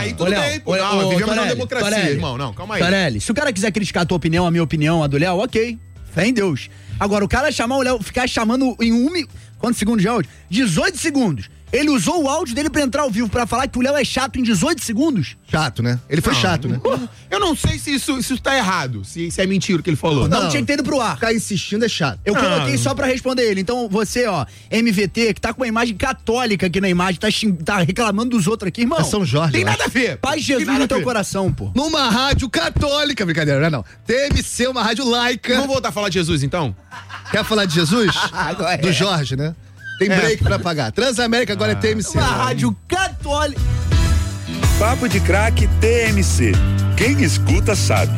aí tudo bem, pô. Não, vivemos numa democracia, irmão. Não, calma aí. Torelli, se o cara quiser criticar a tua opinião, a minha opinião, a do Léo, ok. Fé em Deus. Agora, o cara chamar o Léo, ficar chamando em quantos segundos de áudio? 18 segundos. Ele usou o áudio dele pra entrar ao vivo pra falar que o Léo é chato em 18 segundos? Chato, né? Ele foi chato, né? Eu não sei se isso tá errado, se é mentira o que ele falou. Não tinha que ter ido pro ar. Ficar insistindo é chato. Eu coloquei só pra responder ele. Então, você, ó, MVT, que tá com uma imagem católica aqui na imagem, tá reclamando dos outros aqui, irmão. É São Jorge. Tem nada a ver. Paz Jesus no teu coração, pô. Numa rádio católica, brincadeira, não. Deve ser uma rádio laica. Vamos voltar a falar de Jesus, então? Quer falar de Jesus? Do Jorge, né? Tem break pra pagar. Transamérica agora é TMC. Uma rádio católica. Papo de Craque TMC. Quem escuta sabe.